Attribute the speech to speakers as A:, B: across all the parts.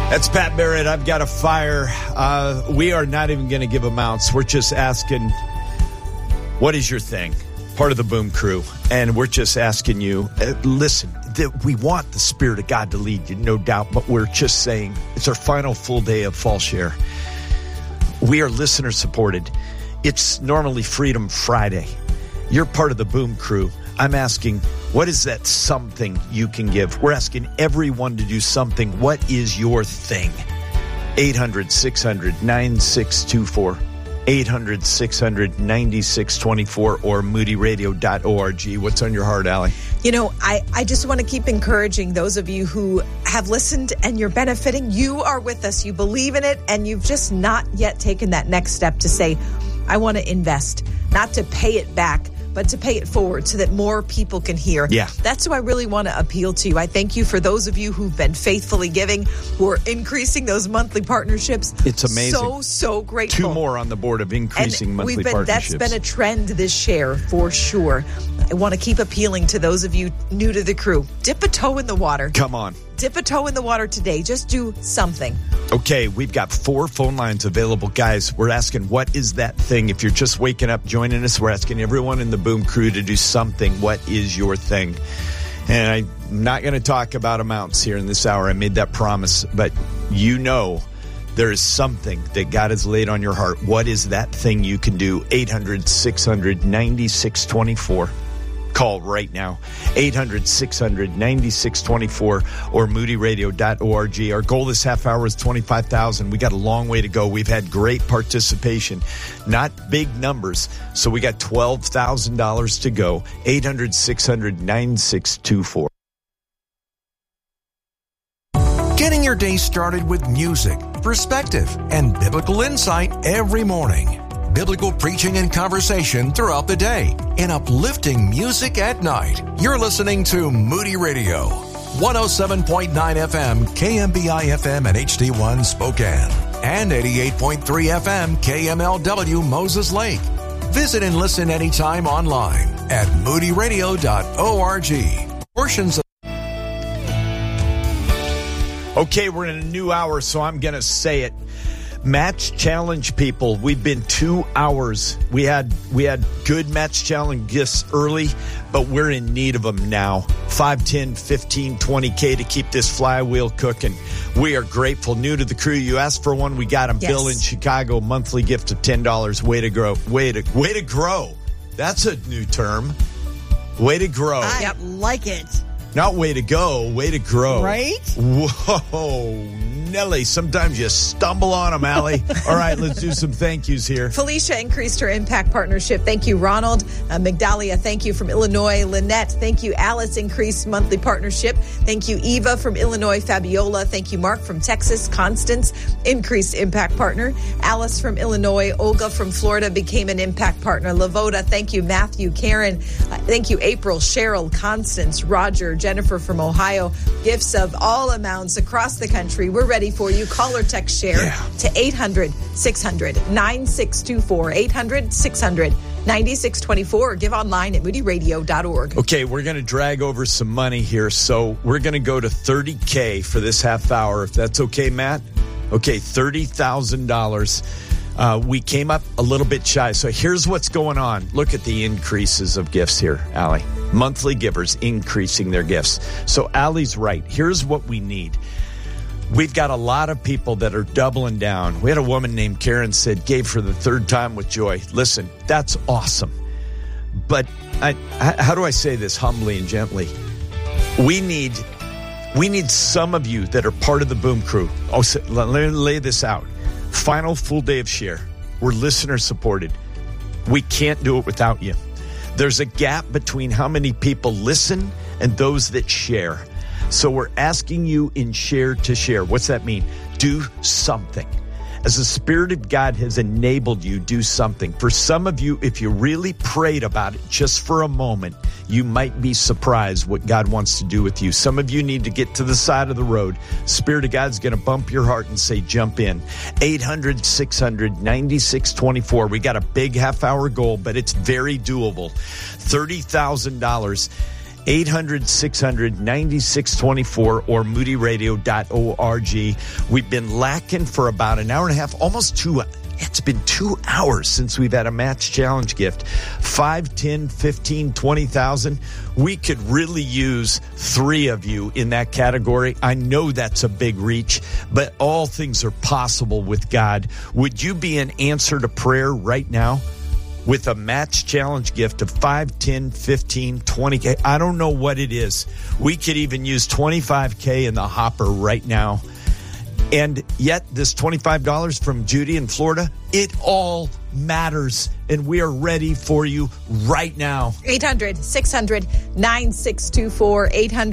A: That's Pat Barrett. I've got a fire. We are not even going to give amounts. We're just asking, what is your thing? Part of the Boom Crew. And we're just asking you, listen, we want the Spirit of God to lead you, no doubt. But we're just saying it's our final full day of Fall Share. We are listener supported. It's normally Freedom Friday. You're part of the Boom Crew. I'm asking, what is that something you can give? We're asking everyone to do something. What is your thing? 800-600-9624. 800-600-9624 or moodyradio.org. What's on your heart, Allie?
B: You know, I just want to keep encouraging those of you who have listened and you're benefiting. You are with us. You believe in it, and you've just not yet taken that next step to say, I want to invest, not to pay it back, but to pay it forward so that more people can hear.
A: Yeah.
B: That's who I really want to appeal to. I thank you for those of you who've been faithfully giving, who are increasing those monthly partnerships.
A: It's amazing.
B: So grateful.
A: 2 more on the board of increasing monthly partnerships.
B: That's been a trend this share for sure. I want to keep appealing to those of you new to the crew. Dip a toe in the water.
A: Come on.
B: Dip a toe in the water today. Just do something.
A: Okay, we've got 4 phone lines available. Guys, we're asking, what is that thing? If you're just waking up, joining us, we're asking everyone in the Boom Crew to do something. What is your thing? And I'm not going to talk about amounts here in this hour. I made that promise. But you know there is something that God has laid on your heart. What is that thing you can do? 800-600-9624. Call right now, 800-600-9624 or moodyradio.org. Our goal this half hour is 25,000. We got a long way to go. We've had great participation, not big numbers. So we got $12,000 to go, 800-600-9624.
C: Getting your day started with music, perspective, and biblical insight every morning. Biblical preaching and conversation throughout the day, and uplifting music at night. You're listening to Moody Radio, 107.9 FM, KMBI FM and HD1 Spokane, and 88.3 FM, KMLW Moses Lake. Visit and listen anytime online at moodyradio.org. Portions of
A: Okay, we're in a new hour, so I'm going to say it. Match challenge people. We've been 2 hours. We had good match challenge gifts early, but we're in need of them now. 5, 10, 15, 20K to keep this flywheel cooking. We are grateful. New to the crew, you asked for one, we got them. Yes. Bill in Chicago, monthly gift of $10. Way to grow. Way to grow. That's a new term. Way to grow.
D: I like it.
A: Not way to go, way to grow.
D: Right?
A: Whoa, Nelly. Sometimes you stumble on them, Allie. All right, let's do some thank yous here.
B: Felicia increased her impact partnership. Thank you, Ronald. Migdalia, thank you from Illinois. Lynette, thank you. Alice increased monthly partnership. Thank you, Eva from Illinois. Fabiola, thank you, Mark from Texas. Constance, increased impact partner. Alice from Illinois. Olga from Florida became an impact partner. Lavoda, thank you. Matthew, Karen, thank you. April, Cheryl, Constance, Roger, Jennifer from Ohio. Gifts of all amounts across the country. We're ready for you. Call or text share to 800-600-9624. 800-600-9624. Or give online at moodyradio.org.
A: Okay, we're going to drag over some money here. So we're going to go to $30K for this half hour, if that's okay, Matt. Okay, $30,000. We came up a little bit shy. So here's what's going on. Look at the increases of gifts here, Allie. Monthly givers increasing their gifts. So Allie's right. Here's what we need. We've got a lot of people that are doubling down. We had a woman named Karen said, gave for the 3rd time with joy. Listen, that's awesome. But how do I say this humbly and gently? We need some of you that are part of the Boom Crew. Oh, let me lay this out. Final full day of share. We're listener supported. We can't do it without you. There's a gap between how many people listen and those that share. So we're asking you in share to share. What's that mean? Do something. As the Spirit of God has enabled you, do something. For some of you, if you really prayed about it just for a moment, you might be surprised what God wants to do with you. Some of you need to get to the side of the road. Spirit of God's going to bump your heart and say, jump in. 800-600-9624. We got a big half-hour goal, but it's very doable. $30,000. 800-600-9624 or moodyradio.org. We've been lacking for about an hour and a half, almost 2 hours. It's been 2 hours since we've had a match challenge gift. 5, 10, 15, 20,000. We could really use 3 of you in that category. I know that's a big reach, but all things are possible with God. Would you be an answer to prayer right now with a match challenge gift of 5, 10, 15, 20K? I don't know what it is. We could even use 25K in the hopper right now. And yet this $25 from Judy in Florida, it all matters. And we are ready for you right now.
B: 800-600-9624.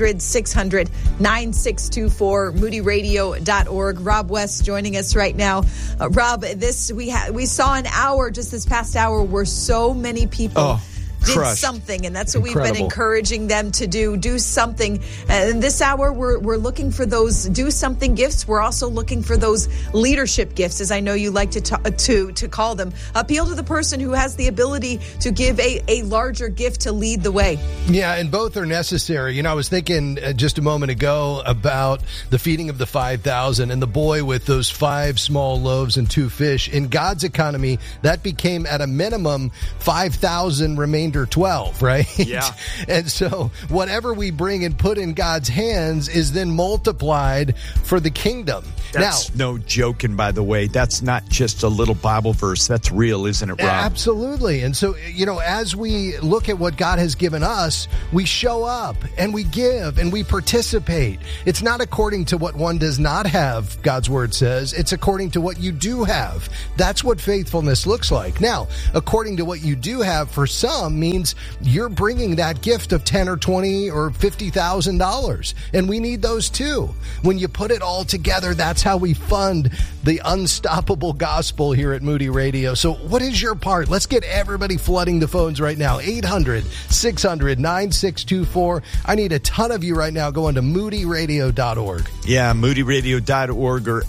B: 800-600-9624. moodyradio.org. Rob West joining us right now. Rob, we saw an hour, just this past hour, where so many people did something, and that's what we've been encouraging them to do. Do something. And this hour, we're looking for those do something gifts. We're also looking for those leadership gifts, as I know you like to call them. Appeal to the person who has the ability to give a larger gift to lead the way.
D: Yeah, and both are necessary. I was thinking just a moment ago about the feeding of the 5,000 and the boy with those 5 small loaves and 2 fish. In God's economy, that became at a minimum 5,000 remainder 12, right?
A: Yeah.
D: And so whatever we bring and put in God's hands is then multiplied for the kingdom.
A: That's no joking, by the way. That's not just a little Bible verse. That's real, isn't it, Rob?
D: Absolutely. And so, as we look at what God has given us, we show up and we give and we participate. It's not according to what one does not have, God's word says. It's according to what you do have. That's what faithfulness looks like. Now, according to what you do have, for some means you're bringing that gift of $10 or $20 or $50,000. And we need those too. When you put it all together, that's how we fund the unstoppable gospel here at Moody Radio. So what is your part? Let's get everybody flooding the phones right now. 800-600-9624. I need a ton of you right now going to moodyradio.org.
A: Yeah, moodyradio.org or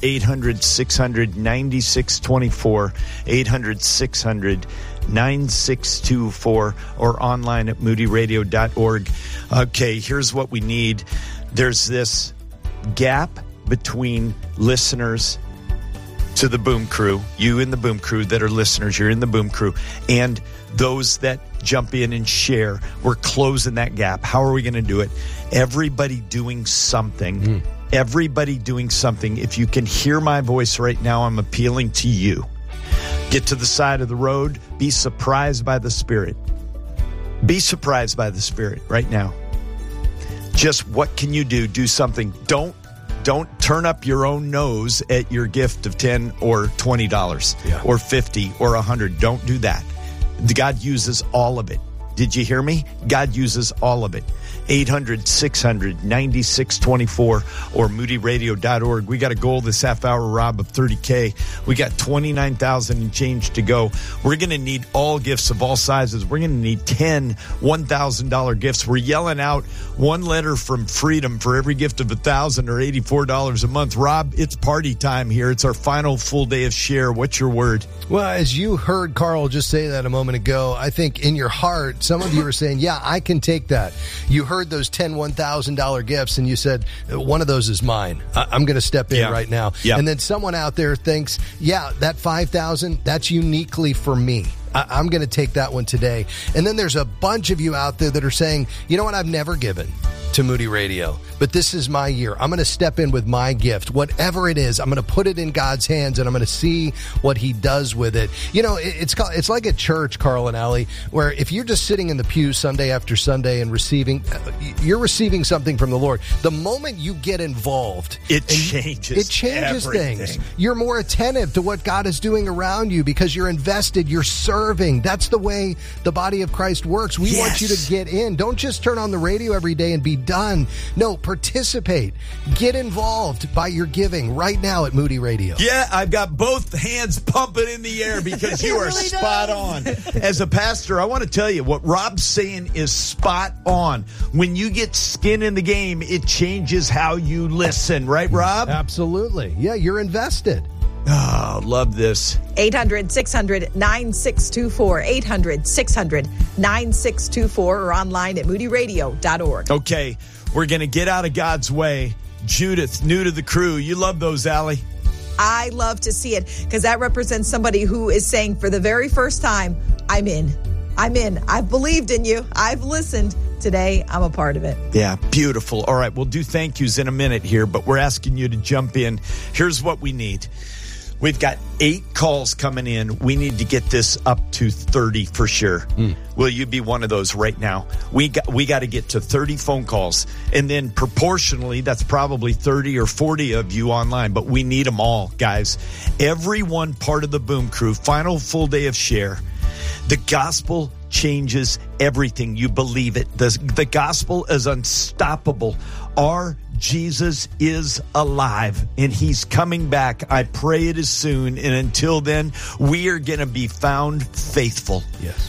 A: 800-600-9624. 800-600-9624 or online at moodyradio.org. Okay, here's what we need. There's this gap between listeners to the Boom Crew, you in the Boom Crew that are listeners, you're in the Boom Crew, and those that jump in and share. We're closing that gap. How are we going to do it? Everybody doing something. Everybody doing something. If you can hear my voice right now, I'm appealing to you. Get to the side of the road. Be surprised by the Spirit. Be surprised by the Spirit right now. Just what can you do? Do something. Don't turn up your own nose at your gift of $10 or $20 or $50 or $100. Don't do that. God uses all of it. Did you hear me? God uses all of it. 800-600-9624 or moodyradio.org. We got a goal this half hour, Rob, of 30K. We got 29,000 and change to go. We're going to need all gifts of all sizes. We're going to need 10 $1,000 gifts. We're yelling out one letter from Freedom for every gift of $1,000 or $84 a month. Rob, it's party time here. It's our final full day of share. What's your word?
D: Well, as you heard Carl just say that a moment ago, I think in your heart, some of you are saying, yeah, I can take that. You heard those 10 $1,000 gifts and you said, one of those is mine. I'm going to step in right now. Yeah. And then someone out there thinks, yeah, that 5,000, that's uniquely for me. I'm going to take that one today. And then there's a bunch of you out there that are saying, you know what, I've never given to Moody Radio, but this is my year. I'm going to step in with my gift. Whatever it is, I'm going to put it in God's hands and I'm going to see what he does with it. It's like a church, Carl and Allie, where if you're just sitting in the pew Sunday after Sunday and you're receiving something from the Lord. The moment you get involved,
A: it changes everything.
D: Things. You're more attentive to what God is doing around you because you're invested, you're serving. That's the way the body of Christ works. We want you to get in. Don't just turn on the radio every day and be done. No, participate. Get involved by your giving right now at Moody Radio.
A: Yeah, I've got both hands pumping in the air because you are really spot on. As a pastor, I want to tell you what Rob's saying is spot on. When you get skin in the game, it changes how you listen. Right, Rob?
D: Absolutely. Yeah, you're invested.
A: Oh, love this.
B: 800-600-9624. 800-600-9624 or online at moodyradio.org.
A: Okay, we're going to get out of God's way. Judith, new to the crew. You love those, Allie.
B: I love to see it because that represents somebody who is saying for the very first time, I'm in. I'm in. I've believed in you. I've listened. Today, I'm a part of it.
A: Yeah, beautiful. All right, we'll do thank yous in a minute here, but we're asking you to jump in. Here's what we need. We've got 8 calls coming in. We need to get this up to 30 for sure. Will you be one of those right now? We got to get to 30 phone calls. And then proportionally, that's probably 30 or 40 of you online. But we need them all, guys. Every one part of the Boom Crew, final full day of share. The gospel changes everything. You believe it. The gospel is unstoppable. Our Jesus is alive and he's coming back. I pray it is soon. And until then, we are going to be found faithful.
D: Yes.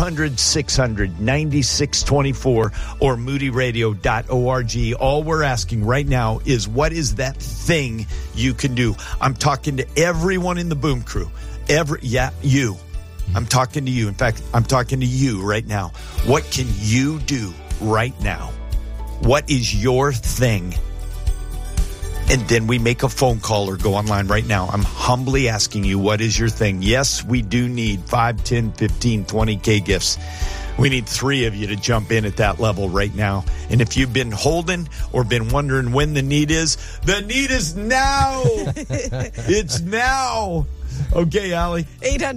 A: 800-600-9624 or moodyradio.org. All we're asking right now is what is that thing you can do? I'm talking to everyone in the Boom Crew. You. I'm talking to you. In fact, I'm talking to you right now. What can you do right now? What is your thing? And then we make a phone call or go online right now. I'm humbly asking you, what is your thing? Yes, we do need 5, 10, 15, 20K gifts. We need 3 of you to jump in at that level right now. And if you've been holding or been wondering when the need is now. It's now. Okay, Allie.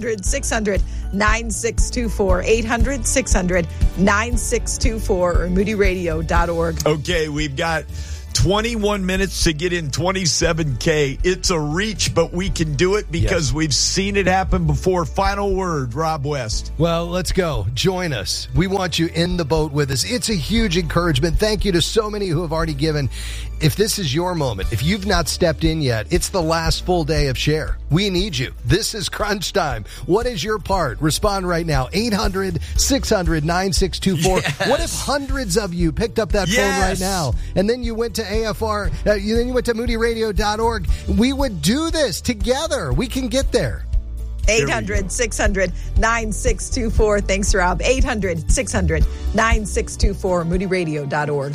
B: 800-600-9624. 800-600-9624 or moodyradio.org.
A: Okay, we've got 21 minutes to get in 27K. It's a reach, but we can do it because we've seen it happen before. Final word, Rob West.
D: Well, let's go. Join us. We want you in the boat with us. It's a huge encouragement. Thank you to so many who have already given. If this is your moment, if you've not stepped in yet, it's the last full day of share. We need you. This is crunch time. What is your part? Respond right now. 800-600-9624.
A: Yes.
D: What if hundreds of you picked up that phone right now and then you went to AFR, then you went to moodyradio.org? We would do this together. We can get there.
B: 800-600-9624. Thanks, Rob. 800-600-9624. moodyradio.org.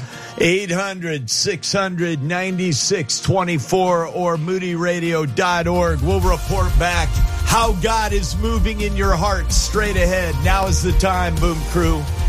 A: 800-600-9624 or moodyradio.org. We'll report back how God is moving in your heart straight ahead. Now is the time, Boom Crew.